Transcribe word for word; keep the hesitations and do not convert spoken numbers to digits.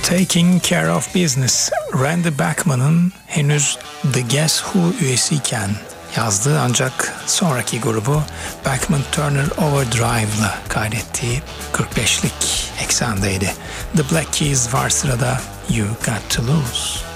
Taking Care of Business, Randy Bachman'ın henüz The Guess Who üyesiyken yazdığı ancak sonraki grubu Bachman Turner Overdrive'la kaydettiği kırk beşlik eksendeydi. The Black Keys var sırada, You Got to Lose.